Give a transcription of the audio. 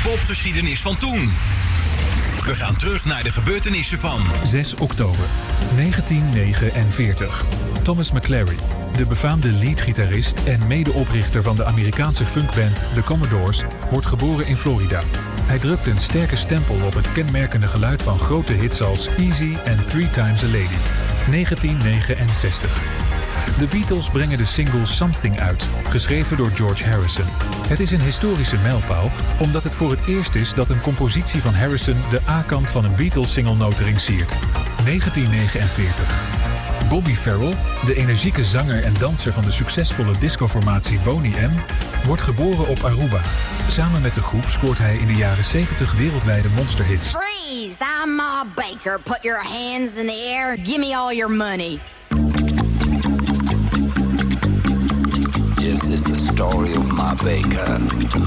popgeschiedenis van toen. We gaan terug naar de gebeurtenissen van 6 oktober 1949. Thomas McClary, de befaamde leadgitarist en medeoprichter van de Amerikaanse funkband The Commodores, wordt geboren in Florida. Hij drukt een sterke stempel op het kenmerkende geluid van grote hits als Easy en 3 Times a Lady. 1969. De Beatles brengen de single Something uit, geschreven door George Harrison. Het is een historische mijlpaal, omdat het voor het eerst is dat een compositie van Harrison de A-kant van een Beatles-singelnotering siert. 1949. Bobby Farrell, de energieke zanger en danser van de succesvolle discoformatie Boney M, wordt geboren op Aruba. Samen met de groep scoort hij in de jaren 70 wereldwijde monsterhits. Freeze! I'm Ma Baker. Put your hands in the air. Give me all your money. This is the story of Ma Baker.